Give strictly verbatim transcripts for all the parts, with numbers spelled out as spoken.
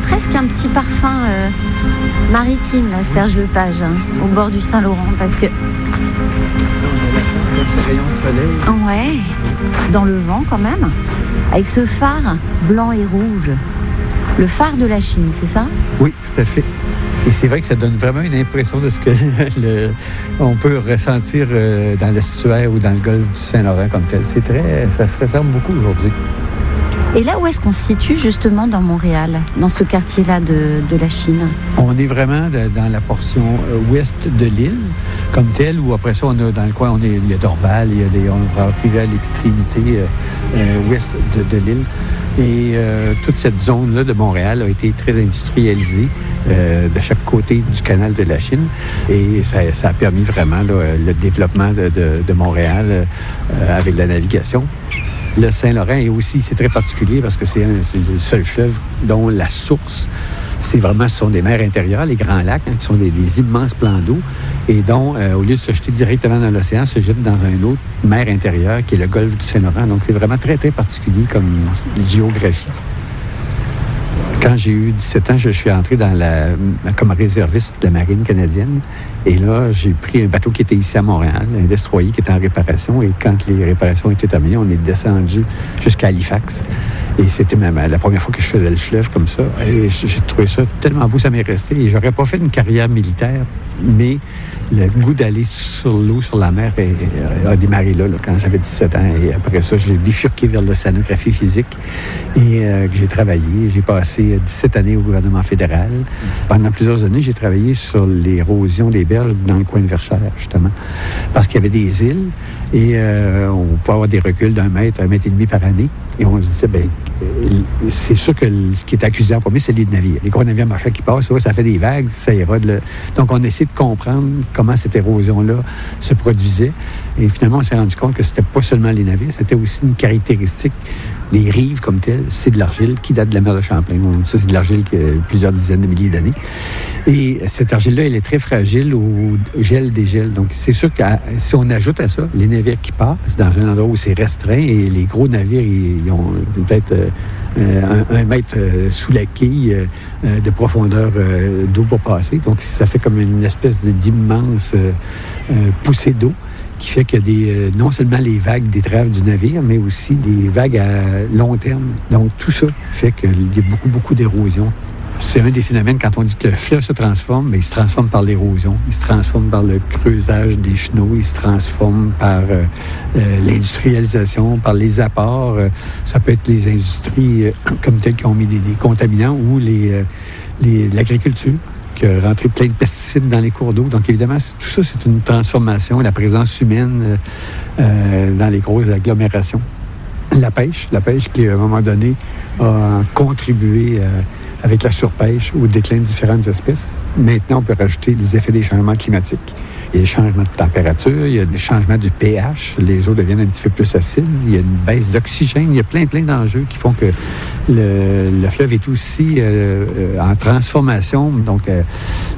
presque un petit parfum euh, maritime, là, Serge Lepage, hein, au bord du Saint-Laurent, parce que... Rayon de soleil. Ouais, dans le vent quand même, avec ce phare blanc et rouge. Le phare de la Chine, c'est ça? Oui, tout à fait. Et c'est vrai que ça donne vraiment une impression de ce que le, on peut ressentir euh, dans l'estuaire ou dans le golfe du Saint-Laurent comme tel. C'est très, ça se ressemble beaucoup aujourd'hui. Et là, où est-ce qu'on se situe justement dans Montréal, dans ce quartier-là de, de la Chine? On est vraiment de, dans la portion euh, ouest de l'île, comme telle, où après ça, on a dans le coin, on est, il y a Dorval, il y a des, on va arriver à l'extrémité euh, euh, ouest de, de l'île. Et euh, toute cette zone-là de Montréal a été très industrialisée euh, de chaque côté du canal de la Chine. Et ça, ça a permis vraiment là, le développement de, de, de Montréal euh, avec la navigation. Le Saint-Laurent est aussi, c'est très particulier parce que c'est, un, c'est le seul fleuve dont la source, c'est vraiment, ce sont des mers intérieures, les grands lacs, hein, qui sont des, des immenses plans d'eau, et dont, euh, au lieu de se jeter directement dans l'océan, se jette dans une autre mer intérieure, qui est le golfe du Saint-Laurent. Donc, c'est vraiment très, très particulier comme géographie. Quand j'ai eu dix-sept ans, je suis entré dans la, comme réserviste de la marine canadienne. Et là, j'ai pris un bateau qui était ici à Montréal, un destroyer qui était en réparation. Et quand les réparations étaient terminées, on est descendu jusqu'à Halifax. Et c'était ma, la première fois que je faisais le fleuve comme ça. Et j'ai trouvé ça tellement beau, ça m'est resté. Et j'aurais pas fait une carrière militaire, mais le goût d'aller sur l'eau, sur la mer, a démarré là, là, quand j'avais dix-sept ans. Et après ça, j'ai bifurqué vers l'océanographie physique et euh, j'ai travaillé. J'ai passé dix-sept années au gouvernement fédéral. Pendant plusieurs années, j'ai travaillé sur l'érosion des berges dans le coin de Verchères, justement, parce qu'il y avait des îles et euh, on pouvait avoir des reculs d'un mètre, un mètre et demi par année. Et on se disait, bien, c'est sûr que ce qui est accusé en premier, c'est les navires. Les gros navires marchands qui passent, ça fait des vagues, ça érode. Le... Donc, on essaie de comprendre comment cette érosion-là se produisait. Et finalement, on s'est rendu compte que c'était pas seulement les navires, c'était aussi une caractéristique des rives comme telles. C'est de l'argile qui date de la mer de Champlain. Ça, c'est de l'argile qui a plusieurs dizaines de milliers d'années. Et cette argile-là, elle est très fragile au gel des gels. Donc, c'est sûr que si on ajoute à ça les navires qui passent dans un endroit où c'est restreint et les gros navires, ils ont peut-être euh, un, un mètre euh, sous la quille euh, de profondeur euh, d'eau pour passer. Donc, ça fait comme une espèce de, d'immense euh, euh, poussée d'eau qui fait qu'il y a des, euh, non seulement les vagues d'étrave du navire, mais aussi les vagues à long terme. Donc, tout ça fait qu'il y a beaucoup, beaucoup d'érosion. C'est un des phénomènes, quand on dit que le fleuve se transforme, mais il se transforme par l'érosion, il se transforme par le creusage des chenaux, il se transforme par euh, euh, l'industrialisation, par les apports. Euh, ça peut être les industries euh, comme telles qui ont mis des, des contaminants ou les, euh, les, l'agriculture qui a rentré plein de pesticides dans les cours d'eau. Donc, évidemment, tout ça, c'est une transformation, la présence humaine euh, dans les grosses agglomérations. La pêche, la pêche qui, à un moment donné, a contribué euh, avec la surpêche au déclin de différentes espèces. Maintenant, on peut rajouter les effets des changements climatiques. Il y a des changements de température, il y a des changements du pH, les eaux deviennent un petit peu plus acides, il y a une baisse d'oxygène, il y a plein, plein d'enjeux qui font que le, le fleuve est aussi euh, en transformation. Donc, euh,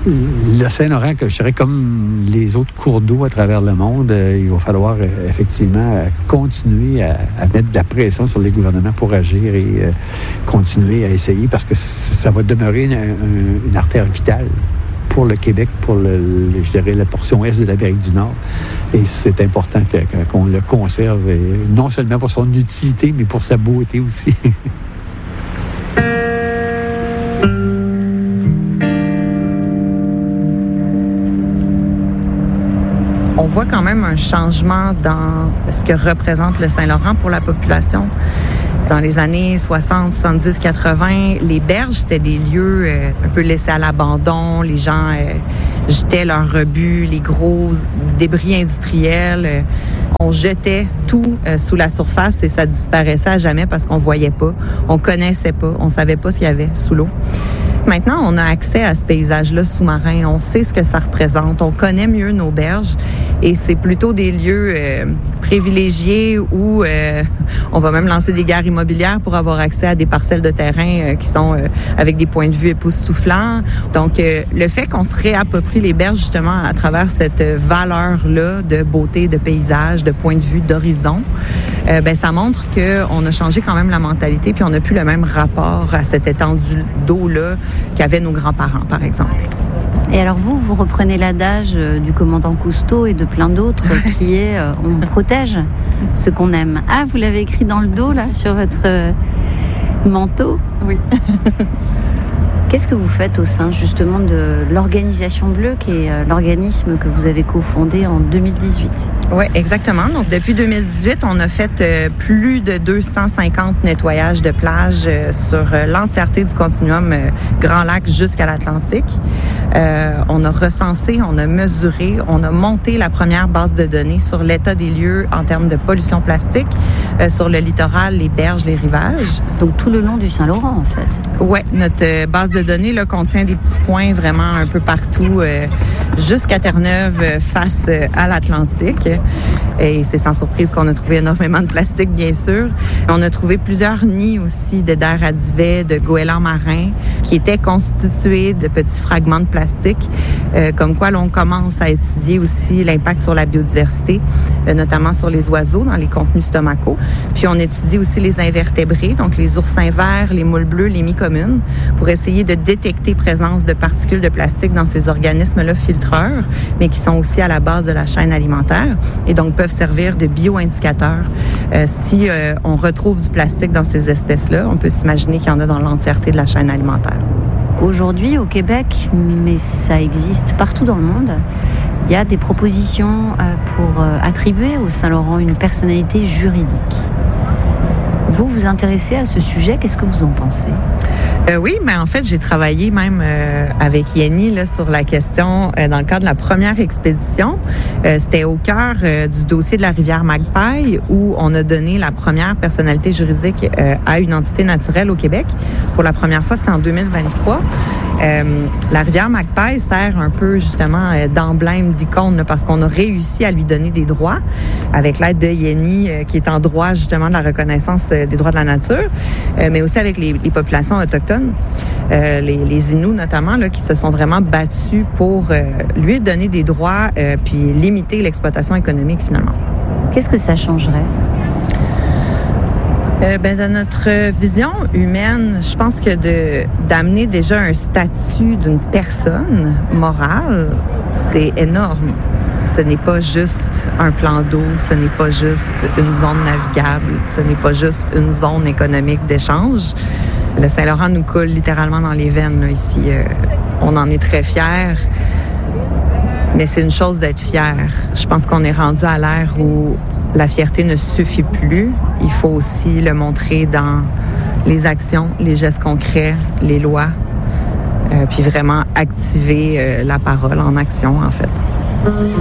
le Saint-Laurent, que je dirais comme les autres cours d'eau à travers le monde, euh, il va falloir euh, effectivement continuer à, à mettre de la pression sur les gouvernements pour agir et euh, continuer à essayer parce que ça va demeurer une, une, une artère vitale pour le Québec, pour le, le, je dirais, la portion est de l'Amérique du Nord. Et c'est important que, que, qu'on le conserve, et non seulement pour son utilité, mais pour sa beauté aussi. On voit quand même un changement dans ce que représente le Saint-Laurent pour la population. Dans les années soixante, soixante-dix, quatre-vingts, les berges, c'était des lieux euh, un peu laissés à l'abandon. Les gens euh, jetaient leurs rebuts, les gros débris industriels. Euh, on jetait tout euh, sous la surface et ça disparaissait à jamais parce qu'on voyait pas, on connaissait pas, on savait pas ce qu'il y avait sous l'eau. Maintenant, on a accès à ce paysage-là sous-marin. On sait ce que ça représente. On connaît mieux nos berges. Et c'est plutôt des lieux euh, privilégiés où euh, on va même lancer des guerres immobilières pour avoir accès à des parcelles de terrain euh, qui sont euh, avec des points de vue époustouflants. Donc, euh, le fait qu'on se réapproprie les berges justement à travers cette valeur-là de beauté, de paysage, de point de vue, d'horizon, euh, ben ça montre qu'on a changé quand même la mentalité puis on n'a plus le même rapport à cette étendue d'eau-là qu'avaient nos grands-parents, par exemple. Et alors vous, vous reprenez l'adage du commandant Cousteau et de plein d'autres qui est euh, on protège ce qu'on aime. Ah, vous l'avez écrit dans le dos, là, sur votre euh, manteau? Oui. Qu'est-ce que vous faites au sein justement de l'Organisation Bleue, qui est euh, l'organisme que vous avez cofondé en deux mille dix-huit? Oui, exactement. Donc, depuis deux mille dix-huit, on a fait euh, plus de deux cent cinquante nettoyages de plages euh, sur euh, l'entièreté du continuum euh, Grand Lac jusqu'à l'Atlantique. Euh, on a recensé, on a mesuré, on a monté la première base de données sur l'état des lieux en termes de pollution plastique euh, sur le littoral, les berges, les rivages. Donc, tout le long du Saint-Laurent, en fait. Oui, notre euh, base de données là, contient des petits points vraiment un peu partout, euh, jusqu'à Terre-Neuve, euh, face euh, à l'Atlantique. Et c'est sans surprise qu'on a trouvé énormément de plastique, bien sûr. On a trouvé plusieurs nids aussi de daires à duvet, de goélands marins, qui étaient constitués de petits fragments de plastique, euh, comme quoi l'on commence à étudier aussi l'impact sur la biodiversité, euh, notamment sur les oiseaux dans les contenus stomacaux. Puis on étudie aussi les invertébrés, donc les oursins verts, les moules bleus, les mi-communes, pour essayer de détecter présence de particules de plastique dans ces organismes-là filtreurs, mais qui sont aussi à la base de la chaîne alimentaire et donc peuvent servir de bioindicateurs. Euh, si euh, on retrouve du plastique dans ces espèces-là, on peut s'imaginer qu'il y en a dans l'entièreté de la chaîne alimentaire. Aujourd'hui, au Québec, mais ça existe partout dans le monde, il y a des propositions euh, pour euh, attribuer au Saint-Laurent une personnalité juridique. Vous vous intéressez à ce sujet, qu'est-ce que vous en pensez? Euh, oui, mais en fait, j'ai travaillé même euh, avec Yenny là, sur la question euh, dans le cadre de la première expédition. Euh, c'était au cœur euh, du dossier de la rivière Magpie où on a donné la première personnalité juridique euh, à une entité naturelle au Québec. Pour la première fois, c'était en deux mille vingt-trois. Euh, la rivière Magpie sert un peu justement euh, d'emblème, d'icône, là, parce qu'on a réussi à lui donner des droits avec l'aide de Yenny, euh, qui est en droit justement de la reconnaissance euh, des droits de la nature, euh, mais aussi avec les, les populations autochtones, euh, les, les Inuits notamment, là, qui se sont vraiment battus pour euh, lui donner des droits euh, puis limiter l'exploitation économique finalement. Qu'est-ce que ça changerait? Euh, ben, dans notre vision humaine, je pense que de d'amener déjà un statut d'une personne morale, c'est énorme. Ce n'est pas juste un plan d'eau, ce n'est pas juste une zone navigable, ce n'est pas juste une zone économique d'échange. Le Saint-Laurent nous coule littéralement dans les veines là, ici. Euh, on en est très fiers. Mais c'est une chose d'être fier. Je pense qu'on est rendu à l'ère où la fierté ne suffit plus. Il faut aussi le montrer dans les actions, les gestes concrets, les lois, euh, puis vraiment activer euh, la parole en action, en fait.